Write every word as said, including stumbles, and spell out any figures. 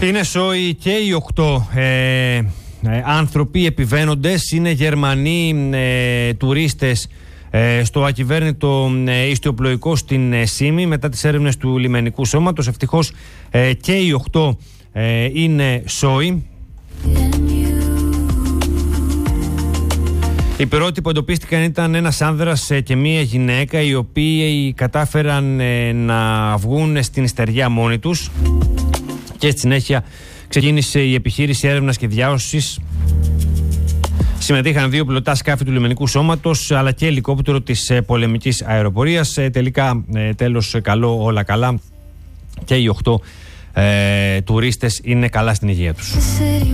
Είναι σόι και οι οκτώ ε, ε, άνθρωποι επιβαίνοντες, είναι Γερμανοί ε, τουρίστες ε, στο ακυβέρνητο ε, ιστιοπλοϊκό στην ε, Σύμη μετά τις έρευνες του λιμενικού σώματος. Ευτυχώς ε, και οι οκτώ ε, είναι σόι. Οι πρώτοι που εντοπίστηκαν ήταν ένας άνδρας και μία γυναίκα, οι οποίοι κατάφεραν ε, να βγουν στην στεριά μόνοι τους, και στη συνέχεια ξεκίνησε η επιχείρηση έρευνας και διάσωσης. Συμμετείχαν δύο πλωτά σκάφη του λιμενικού σώματος αλλά και ελικόπτερο της πολεμικής αεροπορίας. Ε, τελικά ε, τέλος καλό, όλα καλά, και οι οκτώ ε, τουρίστες είναι καλά στην υγεία τους.